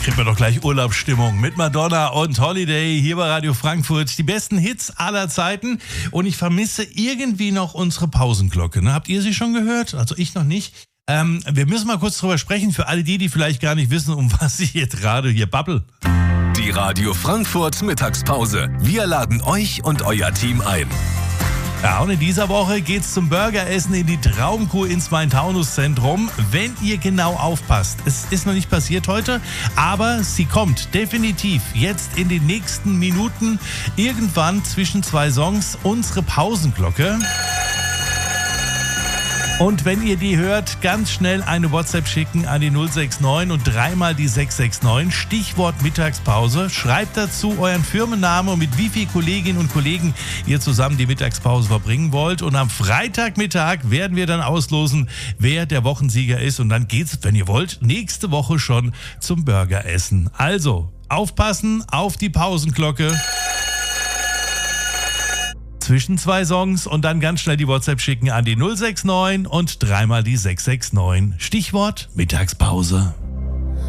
Kriegt man doch gleich Urlaubsstimmung mit Madonna und Holiday hier bei Radio Frankfurt. Die besten Hits aller Zeiten. Und ich vermisse irgendwie noch unsere Pausenglocke. Ne? Habt ihr sie schon gehört? Also ich noch nicht. Wir müssen mal kurz drüber sprechen, für alle die vielleicht gar nicht wissen, um was ich jetzt gerade hier babbel. Die Radio Frankfurt Mittagspause. Wir laden euch und euer Team ein. Ja, und in dieser Woche geht's zum Burgeressen in die Traumkuh ins Main-Taunus-Zentrum. Wenn ihr genau aufpasst, es ist noch nicht passiert heute, aber sie kommt definitiv jetzt in den nächsten Minuten irgendwann zwischen zwei Songs unsere Pausenglocke. Und wenn ihr die hört, ganz schnell eine WhatsApp schicken an die 069 und dreimal die 669, Stichwort Mittagspause. Schreibt dazu euren Firmennamen und mit wie vielen Kolleginnen und Kollegen ihr zusammen die Mittagspause verbringen wollt. Und am Freitagmittag werden wir dann auslosen, wer der Wochensieger ist. Und dann geht's, wenn ihr wollt, nächste Woche schon zum Burgeressen. Also, aufpassen auf die Pausenglocke. Zwischen zwei Songs und dann ganz schnell die WhatsApp schicken an die 069 und dreimal die 669. Stichwort Mittagspause.